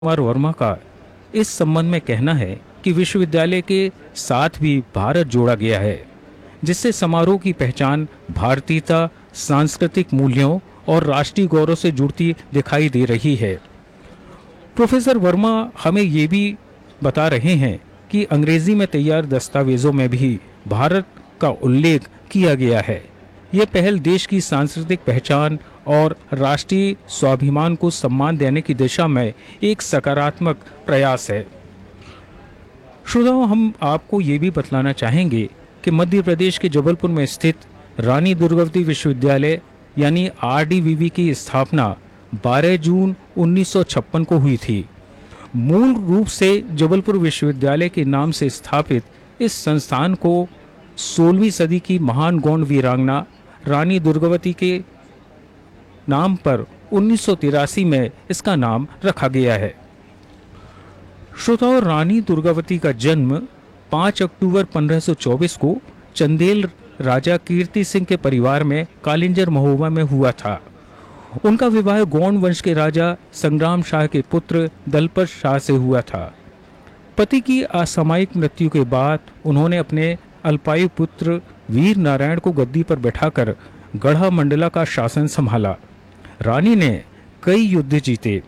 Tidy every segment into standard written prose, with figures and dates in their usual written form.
कुमार वर्मा का इस संबंध में कहना है कि विश्वविद्यालय के साथ भी भारत जोड़ा गया है, जिससे समारोह की पहचान भारतीयता, सांस्कृतिक मूल्यों और राष्ट्रीय गौरव से जुड़ती दिखाई दे रही है। प्रोफेसर वर्मा हमें ये भी बता रहे हैं कि अंग्रेजी में तैयार दस्तावेजों में भी भारत का उल्लेख किया गया है। ये पहल देश की सांस्कृतिक पहचान और राष्ट्रीय स्वाभिमान को सम्मान देने की दिशा में एक सकारात्मक प्रयास है। श्रोताओं, हम आपको ये भी बतलाना चाहेंगे कि मध्य प्रदेश के जबलपुर में स्थित रानी दुर्गावती विश्वविद्यालय यानी आरडीवीवी की स्थापना 12 जून 1956 को हुई थी। मूल रूप से जबलपुर विश्वविद्यालय के नाम से स्थापित इस संस्थान को 16वीं सदी की महान गौंड वीरांगना रानी दुर्गावती के नाम पर 1983 में इसका नाम रखा गया है। श्रोताओं, रानी दुर्गावती का जन्म 5 अक्टूबर 1524 को चंदेल राजा कीर्ति सिंह के परिवार में कालिंजर महोबा में हुआ था। उनका विवाह गौंड वंश के राजा संग्राम शाह के पुत्र दलपत शाह से हुआ था। पति की असामयिक मृत्यु के बाद उन्होंने अपने अल्पायु पुत्र वीर नारायण को गद्दी पर बैठाकर गढ़ा मंडला का शासन संभाला। रानी ने कई युद्ध जीते।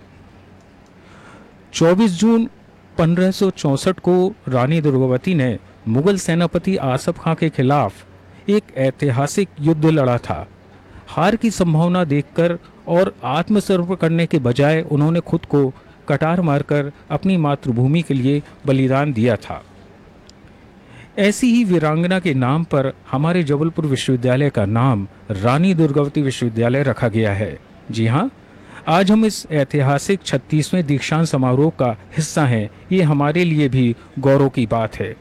24 जून 1564 को रानी दुर्गावती ने मुगल सेनापति आसफ खां के खिलाफ एक ऐतिहासिक युद्ध लड़ा था। हार की संभावना देखकर और आत्मसमर्पण करने के बजाय उन्होंने खुद को कटार मारकर अपनी मातृभूमि के लिए बलिदान दिया था। ऐसी ही वीरांगना के नाम पर हमारे जबलपुर विश्वविद्यालय का नाम रानी दुर्गावती विश्वविद्यालय रखा गया है। जी हाँ, आज हम इस ऐतिहासिक 36वें दीक्षांत समारोह का हिस्सा हैं। ये हमारे लिए भी गौरव की बात है।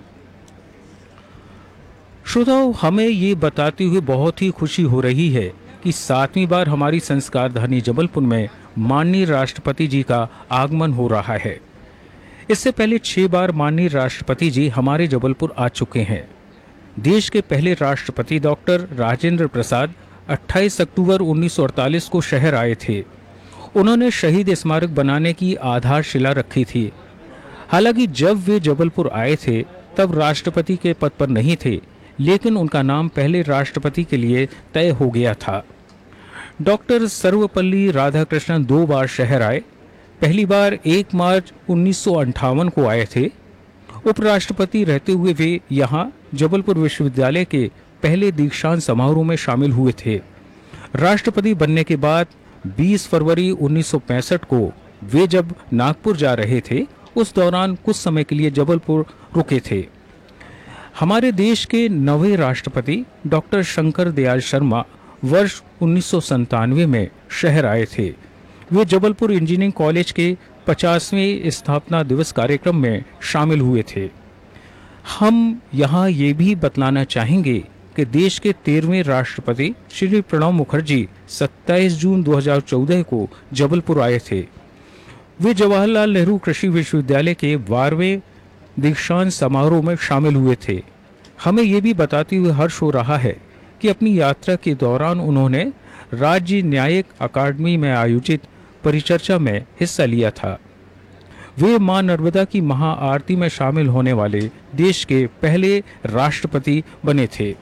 श्रोताओं, हमें ये बताते हुए बहुत ही खुशी हो रही है कि 7वीं बार हमारी संस्कार धानी जबलपुर में माननीय राष्ट्रपति जी का आगमन हो रहा है। इससे पहले 6 बार माननीय राष्ट्रपति जी हमारे जबलपुर आ चुके हैं। देश के पहले राष्ट्रपति डॉक्टर राजेंद्र प्रसाद 28 अक्टूबर 1948 को शहर आए थे। उन्होंने शहीद स्मारक बनाने की आधारशिला रखी थी। हालांकि जब वे जबलपुर आए थे तब राष्ट्रपति के पद पर नहीं थे, लेकिन उनका नाम पहले राष्ट्रपति के लिए तय हो गया था। डॉक्टर सर्वपल्ली राधाकृष्णन 2 बार शहर आए। पहली बार 1 मार्च 1958 को आए थे। उपराष्ट्रपति रहते हुए वे यहाँ जबलपुर विश्वविद्यालय के पहले दीक्षांत समारोह में शामिल हुए थे। राष्ट्रपति बनने के बाद 20 फरवरी 1965 को वे जब नागपुर जा रहे थे, उस दौरान कुछ समय के लिए जबलपुर रुके थे। हमारे देश के 9वें राष्ट्रपति डॉक्टर शंकर दयाल शर्मा वर्ष 1997 में शहर आए थे। वे जबलपुर इंजीनियरिंग कॉलेज के 50वें स्थापना दिवस कार्यक्रम में शामिल हुए थे। हम यहाँ ये भी बतलाना चाहेंगे कि देश के 13वें राष्ट्रपति श्री प्रणब मुखर्जी 27 जून 2014 को जबलपुर आए थे। वे जवाहरलाल नेहरू कृषि विश्वविद्यालय के 12वें दीक्षांत समारोह में शामिल हुए थे। हमें ये भी बताते हुए हर्ष हो रहा है कि अपनी यात्रा के दौरान उन्होंने राज्य न्यायिक अकादमी में आयोजित परिचर्चा में हिस्सा लिया था। वे मां नर्मदा की महाआरती में शामिल होने वाले देश के पहले राष्ट्रपति बने थे।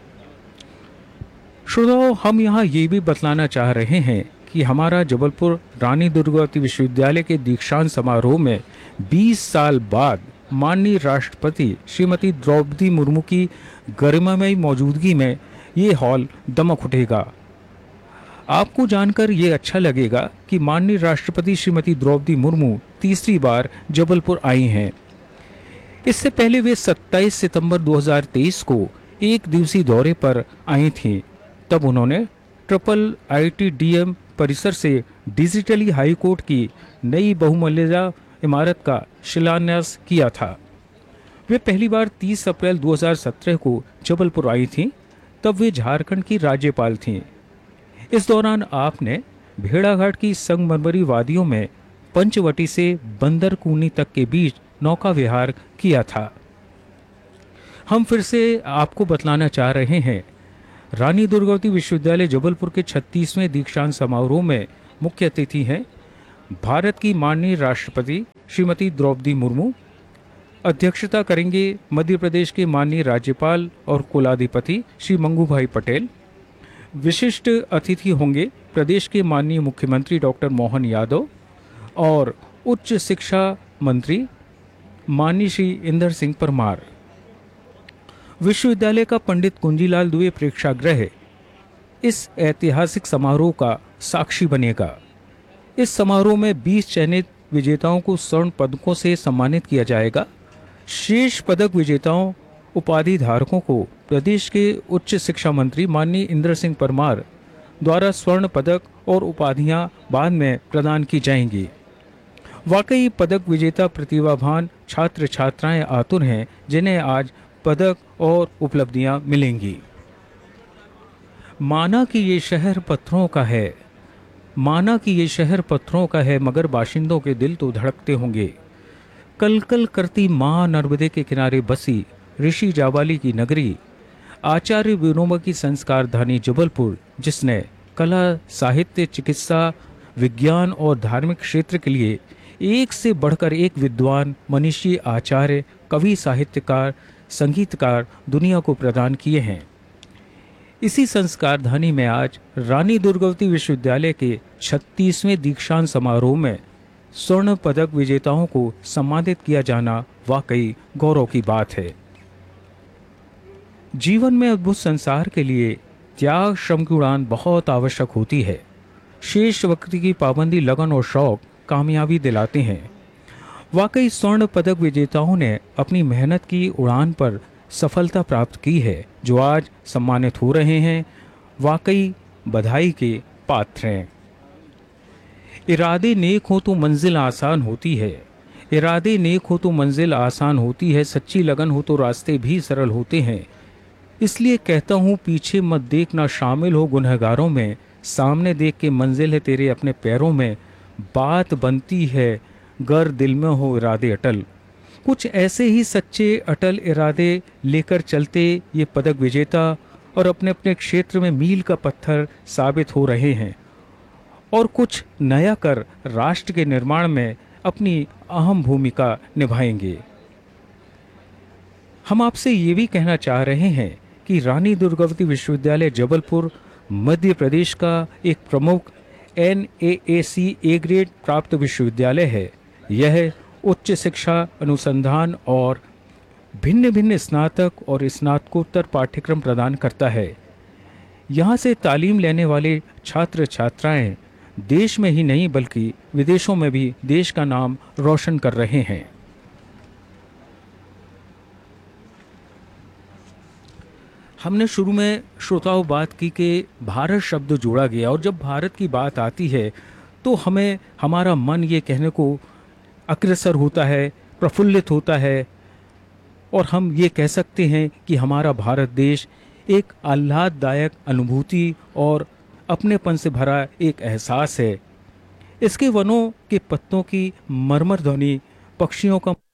श्रोताओं, हम यहाँ ये भी बतलाना चाह रहे हैं कि हमारा जबलपुर रानी दुर्गावती विश्वविद्यालय के दीक्षांत समारोह में 20 साल बाद माननीय राष्ट्रपति श्रीमती द्रौपदी मुर्मू की गरिमामयी मौजूदगी में ये हॉल दमक उठेगा। आपको जानकर ये अच्छा लगेगा कि माननीय राष्ट्रपति श्रीमती द्रौपदी मुर्मू तीसरी बार जबलपुर आई हैं। इससे पहले वे 27 सितंबर 2023 को एक दिवसीय दौरे पर आई थीं। तब उन्होंने ट्रिपल IITDM परिसर से डिजिटली हाई कोर्ट की नई बहुमंजिला इमारत का शिलान्यास किया था। वे पहली बार 30 अप्रैल 2017 को जबलपुर आई थीं। तब वे झारखंड की राज्यपाल थीं। इस दौरान आपने भेड़ाघाट की संगमरमरी वादियों में पंचवटी से बंदरकूनी तक के बीच नौका विहार किया था। हम फिर से आपको बतलाना चाह रहे हैं, रानी दुर्गावती विश्वविद्यालय जबलपुर के 36वें दीक्षांत समारोह में मुख्य अतिथि हैं भारत की माननीय राष्ट्रपति श्रीमती द्रौपदी मुर्मू, अध्यक्षता करेंगे मध्य प्रदेश के माननीय राज्यपाल और कुलाधिपति श्री मंगू भाई पटेल। विशिष्ट अतिथि होंगे प्रदेश के माननीय मुख्यमंत्री डॉक्टर मोहन यादव और उच्च शिक्षा मंत्री माननीय श्री इंदर सिंह परमार। विश्वविद्यालय का पंडित कुंजीलाल दुबे प्रेक्षागृह इस ऐतिहासिक समारोह का साक्षी बनेगा। इस समारोह में 20 चयनित विजेताओं को स्वर्ण पदकों से सम्मानित किया जाएगा। शेष पदक विजेताओं उपाधि धारकों को प्रदेश के उच्च शिक्षा मंत्री माननीय इंदर सिंह परमार द्वारा स्वर्ण पदक और उपाधियां बाद में प्रदान की जाएंगी। वाकई पदक विजेता प्रतिभावान छात्र छात्राएं आतुर हैं, जिन्हें आज पदक और उपलब्धियां मिलेंगी। माना कि ये शहर पत्थरों का है, माना कि ये शहर पत्थरों का है, मगर बाशिंदों के दिल तो धड़कते होंगे। कल कल करती माँ नर्मदे के किनारे बसी ऋषि जाबाली की नगरी, आचार्य विनोबा की संस्कार धानी जबलपुर, जिसने कला, साहित्य, चिकित्सा, विज्ञान और धार्मिक क्षेत्र के लिए एक से बढ़कर एक विद्वान, मनीषी, आचार्य, कवि, साहित्यकार, संगीतकार दुनिया को प्रदान किए हैं। इसी संस्कारधानी में आज रानी दुर्गावती विश्वविद्यालय के 36वें दीक्षांत समारोह में स्वर्ण पदक विजेताओं को सम्मानित किया जाना वाकई गौरव की बात है। जीवन में अद्भुत संसार के लिए त्याग, श्रम की उड़ान बहुत आवश्यक होती है। शेष वक्त की पाबंदी, लगन और शौक कामयाबी दिलाते हैं। वाकई स्वर्ण पदक विजेताओं ने अपनी मेहनत की उड़ान पर सफलता प्राप्त की है, जो आज सम्मानित हो रहे हैं। वाकई बधाई के पात्र हैं। इरादे नेक हो तो मंजिल आसान होती है, इरादे नेक हो तो मंजिल आसान होती है, सच्ची लगन हो तो रास्ते भी सरल होते हैं। इसलिए कहता हूँ पीछे मत देखना, शामिल हो गुनहगारों में, सामने देख के मंजिल है तेरे अपने पैरों में। बात बनती है गर दिल में हो इरादे अटल। कुछ ऐसे ही सच्चे अटल इरादे लेकर चलते ये पदक विजेता और अपने अपने क्षेत्र में मील का पत्थर साबित हो रहे हैं, और कुछ नया कर राष्ट्र के निर्माण में अपनी अहम भूमिका निभाएंगे। हम आपसे ये भी कहना चाह रहे हैं कि रानी दुर्गावती विश्वविद्यालय जबलपुर मध्य प्रदेश का एक प्रमुख NAAC A ग्रेड प्राप्त विश्वविद्यालय है। यह उच्च शिक्षा, अनुसंधान और भिन्न भिन्न स्नातक और स्नातकोत्तर पाठ्यक्रम प्रदान करता है। यहाँ से तालीम लेने वाले छात्र छात्राएं देश में ही नहीं बल्कि विदेशों में भी देश का नाम रोशन कर रहे हैं। हमने शुरू में श्रोताओं बात की कि भारत शब्द जोड़ा गया, और जब भारत की बात आती है तो हमें हमारा मन ये कहने को अग्रसर होता है, प्रफुल्लित होता है, और हम ये कह सकते हैं कि हमारा भारत देश एक आह्लाददायक अनुभूति और अपनेपन से भरा एक एहसास है। इसके वनों के पत्तों की मरमर ध्वनि, पक्षियों का